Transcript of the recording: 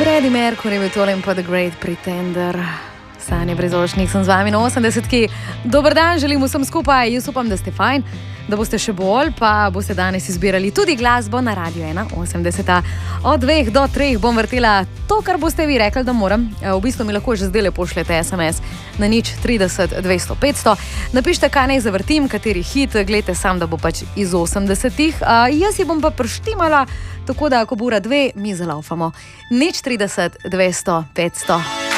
Freddie Mercury je bil tole in pa The Great Pretender. Sanje Brezošnik, sem z vami na 80-ki. Dober dan, želim vsem skupaj. Jaz upam, da ste fajn, da boste še bolj, pa boste danes izbirali tudi glasbo na Radio 1, 80. Od 2 do 3 bom vrtela to, kar boste vi rekli, da moram. V bistvu mi lahko že zdaj pošljete SMS na 030 200 500. Napišite, kaj naj zavrtim, kateri hit, gledajte sam, da bo pač iz 80-ih. Jaz si bom pa prštimala, tako da, ko bo ura 2, mi zalaufamo. 030 200 500.